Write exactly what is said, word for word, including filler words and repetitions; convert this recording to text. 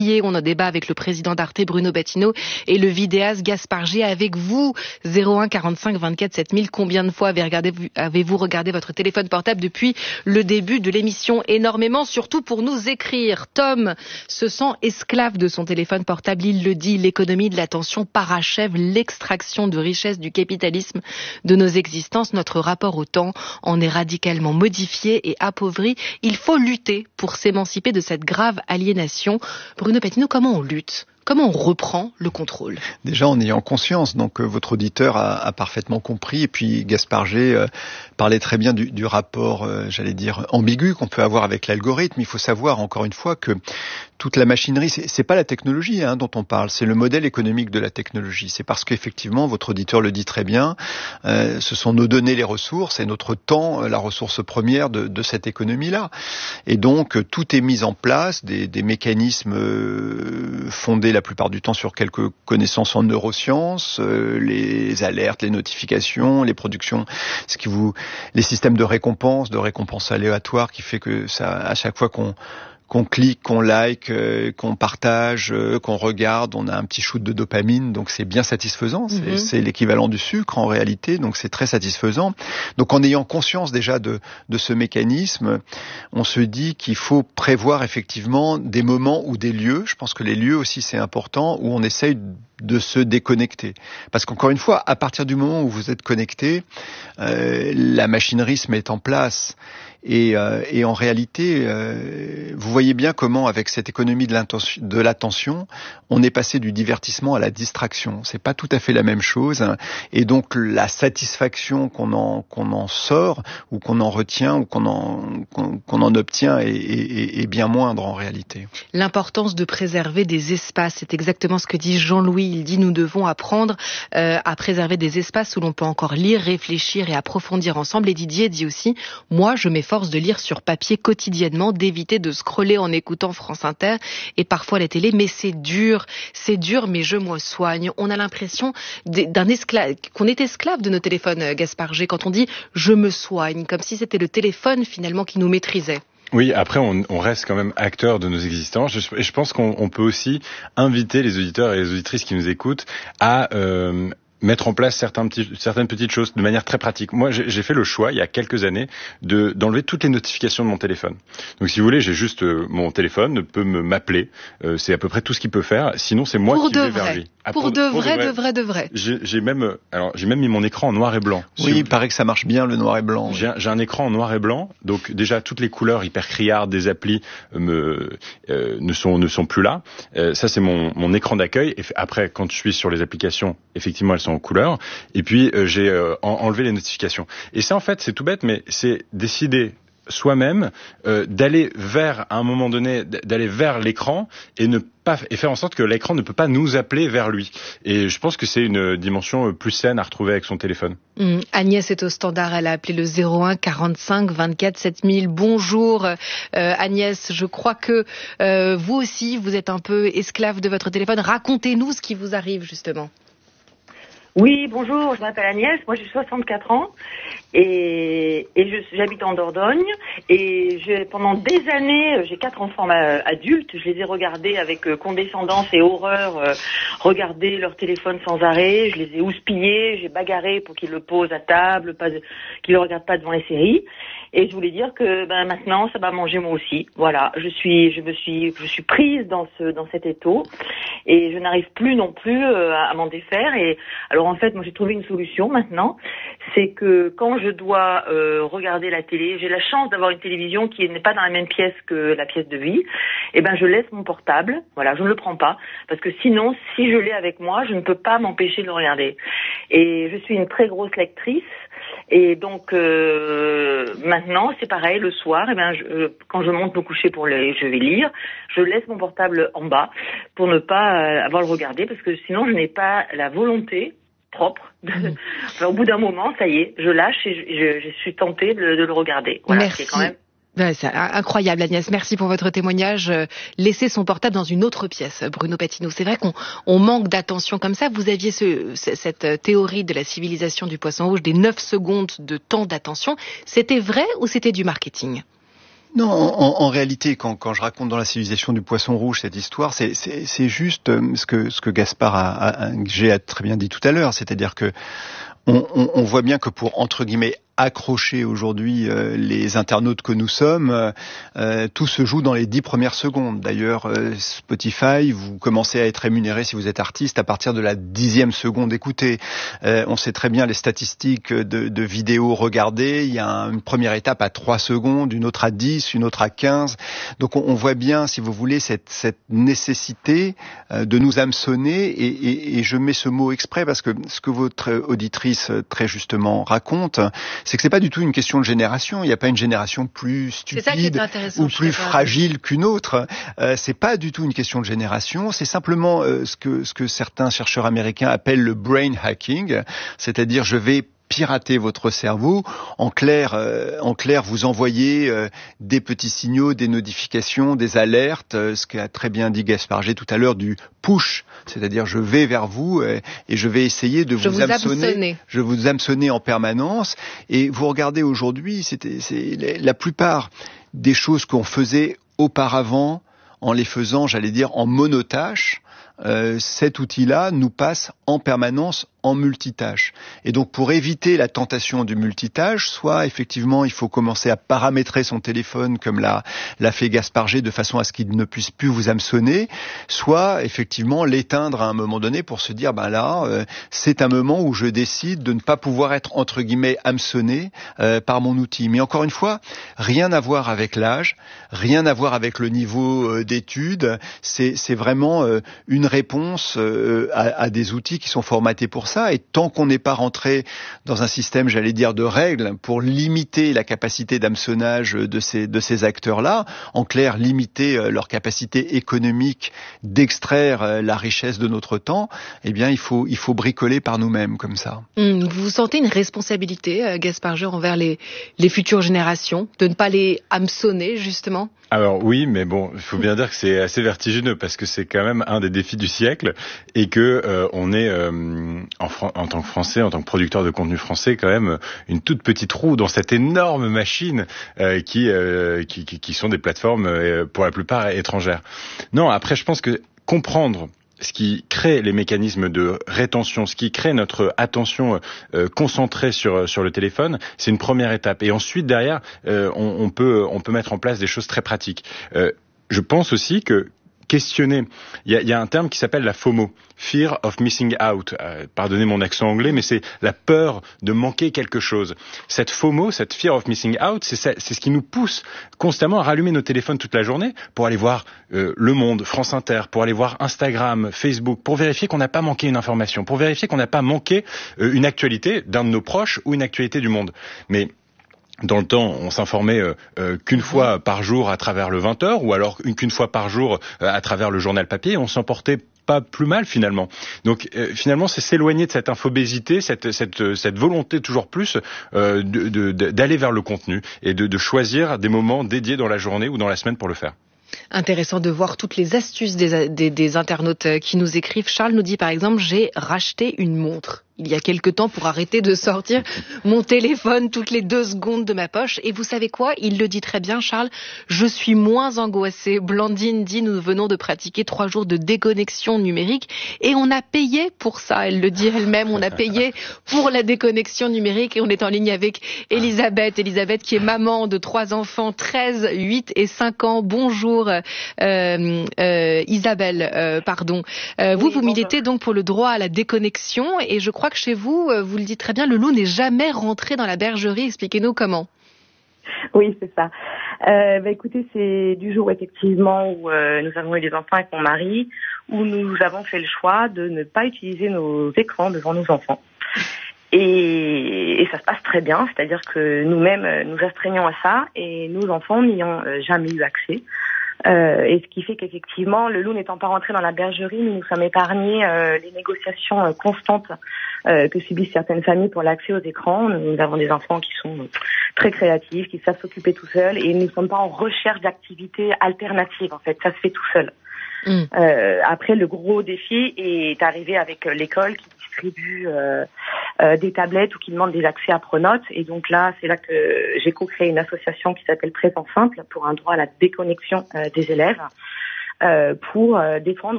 On en débat avec le président d'Arte, Bruno Battino, et le vidéaste Gaspard G. Avec vous, zéro un quarante-cinq vingt-quatre sept mille. Combien de fois avez regardé, avez-vous regardé votre téléphone portable depuis le début de l'émission? Énormément, surtout pour nous écrire. Tom se sent esclave de son téléphone portable. Il le dit, l'économie de l'attention parachève l'extraction de richesse du capitalisme de nos existences. Notre rapport au temps en est radicalement modifié et appauvri. Il faut lutter pour s'émanciper de cette grave aliénation. Bruno Battino, comment on lutte ? Comment on reprend le contrôle? Déjà en ayant conscience, donc euh, votre auditeur a, a parfaitement compris, et puis Gaspard G euh, parlait très bien du, du rapport, euh, j'allais dire, ambigu qu'on peut avoir avec l'algorithme. Il faut savoir encore une fois que toute la machinerie, c'est, c'est pas la technologie hein, dont on parle, c'est le modèle économique de la technologie. C'est parce qu'effectivement, votre auditeur le dit très bien, euh, ce sont nos données les ressources et notre temps la ressource première de, de cette économie-là. Et donc euh, tout est mis en place, des, des mécanismes euh, fondés la plupart du temps sur quelques connaissances en neurosciences, euh, les alertes, les notifications, les productions, ce qui vous, les systèmes de récompense, de récompense aléatoire, qui fait que ça, à chaque fois qu'on qu'on clique, qu'on like, euh, qu'on partage, euh, qu'on regarde, on a un petit shoot de dopamine, donc c'est bien satisfaisant. C'est, mm-hmm. c'est l'équivalent du sucre en réalité, donc c'est très satisfaisant. Donc en ayant conscience déjà de, de ce mécanisme, on se dit qu'il faut prévoir effectivement des moments ou des lieux. Je pense que les lieux aussi c'est important où on essaye de se déconnecter. Parce qu'encore une fois, à partir du moment où vous êtes connecté, euh, la machinerie se met en place. Et, euh, et en réalité, euh, vous voyez bien comment, avec cette économie de, de l'attention, on est passé du divertissement à la distraction. C'est pas tout à fait la même chose. Hein. Et donc, la satisfaction qu'on en, qu'on en sort, ou qu'on en retient, ou qu'on en, qu'on, qu'on en obtient est, est, est bien moindre en réalité. L'importance de préserver des espaces, c'est exactement ce que dit Jean-Louis. Il dit nous devons apprendre euh, à préserver des espaces où l'on peut encore lire, réfléchir et approfondir ensemble. Et Didier dit aussi, moi, je m'efforce de lire sur papier quotidiennement, d'éviter de scroller en écoutant France Inter et parfois la télé, mais c'est dur, c'est dur, mais je me soigne. On a l'impression d'un esclave, qu'on est esclave de nos téléphones, Gaspard G, quand on dit je me soigne, comme si c'était le téléphone finalement qui nous maîtrisait. Oui, après on, on reste quand même acteur de nos existences. Je, et je pense qu'on on peut aussi inviter les auditeurs et les auditrices qui nous écoutent à euh, mettre en place certains petits, certaines petites choses de manière très pratique. Moi, j'ai, j'ai fait le choix, il y a quelques années, de, d'enlever toutes les notifications de mon téléphone. Donc, si vous voulez, j'ai juste euh, mon téléphone peut me m'appeler. Euh, c'est à peu près tout ce qu'il peut faire. Sinon, c'est moi pour qui de vais vrai. vers lui. Ah, pour, pour, de, pour vrai, de vrai, de vrai, de vrai. J'ai, j'ai même, alors, j'ai même mis mon écran en noir et blanc. Oui, il paraît que ça marche bien le noir et blanc. J'ai, j'ai un écran en noir et blanc. Donc, déjà, toutes les couleurs hyper criardes des applis me euh, ne sont ne sont plus là. Euh, ça, c'est mon mon écran d'accueil. Et après, quand je suis sur les applications, effectivement, elles sont en couleur. Et puis, euh, j'ai euh, enlevé les notifications. Et ça, en fait, c'est tout bête, mais c'est décider soi-même euh, d'aller vers, à un moment donné, d'aller vers l'écran et ne pas et faire en sorte que l'écran ne peut pas nous appeler vers lui. Et je pense que c'est une dimension plus saine à retrouver avec son téléphone. Mmh. Agnès est au standard, elle a appelé le zéro un quarante-cinq vingt-quatre sept mille. Bonjour euh, Agnès, je crois que euh, vous aussi, vous êtes un peu esclave de votre téléphone. Racontez-nous ce qui vous arrive justement. Oui, bonjour, je m'appelle Agnès, moi j'ai soixante-quatre ans et, et je, j'habite en Dordogne et je, pendant des années, j'ai quatre enfants adultes, je les ai regardés avec condescendance et horreur, euh, regarder leur téléphone sans arrêt, je les ai houspillés, j'ai bagarré pour qu'ils le posent à table, pas de, qu'ils le regardent pas devant les séries. Et je voulais dire que ben maintenant ça m'a mangé moi aussi. Voilà, je suis, je me suis, je suis prise dans ce, dans cet étau et je n'arrive plus non plus euh, à, à m'en défaire. Et alors en fait, moi j'ai trouvé une solution maintenant, c'est que quand je dois euh, regarder la télé, j'ai la chance d'avoir une télévision qui n'est pas dans la même pièce que la pièce de vie. Et ben je laisse mon portable, voilà, je ne le prends pas parce que sinon, si je l'ai avec moi, je ne peux pas m'empêcher de le regarder. Et je suis une très grosse lectrice. Et donc euh, maintenant c'est pareil le soir, et ben je, quand je monte me coucher pour les, je vais lire, je laisse mon portable en bas pour ne pas euh, avoir le regarder parce que sinon je n'ai pas la volonté propre. De, enfin, au bout d'un moment, ça y est, je lâche et je, je, je suis tentée de, de le regarder. Voilà, Merci. C'est quand même. Ouais, c'est incroyable Agnès, merci pour votre témoignage. Laisser son portable dans une autre pièce, Bruno Battino. C'est vrai qu'on on manque d'attention comme ça. Vous aviez ce, cette théorie de la civilisation du poisson rouge des neuf secondes de temps d'attention. C'était vrai ou c'était du marketing ? Non, en, en réalité, quand, quand je raconte dans La civilisation du poisson rouge cette histoire, c'est, c'est, c'est juste ce que, ce que Gaspard a, a, a, G a très bien dit tout à l'heure, c'est-à-dire que on, on, on voit bien que pour, entre guillemets, accrocher aujourd'hui euh, les internautes que nous sommes, euh, tout se joue dans les dix premières secondes. D'ailleurs, euh, Spotify, vous commencez à être rémunéré si vous êtes artiste à partir de la dixième seconde écoutée. Euh, on sait très bien les statistiques de, de vidéos regardées. Il y a une première étape à trois secondes, une autre à dix, une autre à quinze. Donc on, on voit bien, si vous voulez, cette, cette nécessité euh, de nous hameçonner. Et, et, et je mets ce mot exprès parce que ce que votre auditrice très justement raconte, c'est que c'est pas du tout une question de génération. Il n'y a pas une génération plus stupide ou plus fragile qu'une autre. Euh, c'est pas du tout une question de génération. C'est simplement euh, ce que ce que certains chercheurs américains appellent le brain hacking, c'est-à-dire je vais pirater votre cerveau. En clair, euh, en clair, vous envoyez euh, des petits signaux, des notifications, des alertes, euh, ce qu'a très bien dit Gaspard G tout à l'heure, du push, c'est-à-dire je vais vers vous euh, et je vais essayer de je vous, vous hameçonner, hameçonner. je vous hameçonner en permanence. Et vous regardez aujourd'hui, c'était, c'est la plupart des choses qu'on faisait auparavant, en les faisant, j'allais dire, en monotâche. Euh, cet outil-là nous passe en permanence en multitâche. Et donc pour éviter la tentation du multitâche, soit effectivement il faut commencer à paramétrer son téléphone comme l'a, l'a fait Gaspard G de façon à ce qu'il ne puisse plus vous hameçonner, soit effectivement l'éteindre à un moment donné pour se dire ben là euh, c'est un moment où je décide de ne pas pouvoir être entre guillemets hameçonné euh, par mon outil. Mais encore une fois, rien à voir avec l'âge, rien à voir avec le niveau euh, d'études, c'est, c'est vraiment euh, une réponse euh, à, à des outils qui sont formatés pour ça. Et tant qu'on n'est pas rentré dans un système, j'allais dire, de règles pour limiter la capacité d'hameçonnage de ces, de ces acteurs-là, en clair, limiter euh, leur capacité économique d'extraire euh, la richesse de notre temps, eh bien, il faut, il faut bricoler par nous-mêmes comme ça. Mmh, vous sentez une responsabilité, euh, Gaspard G, envers les, les futures générations, de ne pas les hameçonner, justement ? Alors oui, mais bon, il faut bien dire que c'est assez vertigineux parce que c'est quand même un des défis du siècle et que euh, on est euh, en, Fran- en tant que Français, en tant que producteur de contenu français, quand même une toute petite roue dans cette énorme machine euh, qui, euh, qui, qui qui sont des plateformes euh, pour la plupart étrangères. Non, après je pense que comprendre ce qui crée les mécanismes de rétention, ce qui crée notre attention euh, concentrée sur sur le téléphone, c'est une première étape. Et ensuite, derrière, euh, on, on peut on peut mettre en place des choses très pratiques. Euh, je pense aussi que questionner, il y a, il y a un terme qui s'appelle la FOMO, Fear of Missing Out. Euh, pardonnez mon accent anglais, mais c'est la peur de manquer quelque chose. Cette FOMO, cette Fear of Missing Out, c'est, ça, c'est ce qui nous pousse constamment à rallumer nos téléphones toute la journée pour aller voir euh, Le Monde, France Inter, pour aller voir Instagram, Facebook, pour vérifier qu'on n'a pas manqué une information, pour vérifier qu'on n'a pas manqué euh, une actualité d'un de nos proches ou une actualité du monde. Mais dans le temps, on s'informait euh, euh, qu'une fois par jour à travers le vingt heures, ou alors une, qu'une fois par jour euh, à travers le journal papier. On s'en portait pas plus mal finalement. Donc euh, finalement, c'est s'éloigner de cette infobésité, cette cette cette volonté toujours plus euh, de, de, de, d'aller vers le contenu et de, de choisir des moments dédiés dans la journée ou dans la semaine pour le faire. Intéressant de voir toutes les astuces des, des, des internautes qui nous écrivent. Charles nous dit par exemple, j'ai racheté une montre il y a quelque temps pour arrêter de sortir mon téléphone toutes les deux secondes de ma poche. Et vous savez quoi ? Il le dit très bien, Charles. Je suis moins angoissée. Blandine dit, nous venons de pratiquer trois jours de déconnexion numérique et on a payé pour ça. Elle le dit elle-même. On a payé pour la déconnexion numérique et on est en ligne avec Elisabeth. Elisabeth qui est maman de trois enfants, treize, huit et cinq ans. Bonjour, euh, euh, Isabelle, euh, pardon. Euh, vous, oui, vous militez donc pour le droit à la déconnexion et je crois que chez vous, vous le dites très bien, le loup n'est jamais rentré dans la bergerie. Expliquez-nous comment. Oui, c'est ça. Euh, bah, écoutez, c'est du jour effectivement où euh, nous avons eu des enfants avec mon mari, où nous avons fait le choix de ne pas utiliser nos écrans devant nos enfants. Et, et ça se passe très bien, c'est-à-dire que nous-mêmes nous astreignons à ça et nos enfants n'y ont jamais eu accès. Euh, et ce qui fait qu'effectivement, le loup n'étant pas rentré dans la bergerie, nous nous sommes épargnés euh, les négociations euh, constantes euh, que subissent certaines familles pour l'accès aux écrans. Nous avons des enfants qui sont très créatifs, qui savent s'occuper tout seuls, et nous ne sommes pas en recherche d'activités alternatives. En fait, ça se fait tout seul. Mmh. Euh, après, le gros défi est arrivé avec l'école qui distribue euh, euh, des tablettes ou qui demandent des accès à Pronote. Et donc là, c'est là que j'ai co-créé une association qui s'appelle Présent Simple pour un droit à la déconnexion euh, des élèves, euh, pour euh, défendre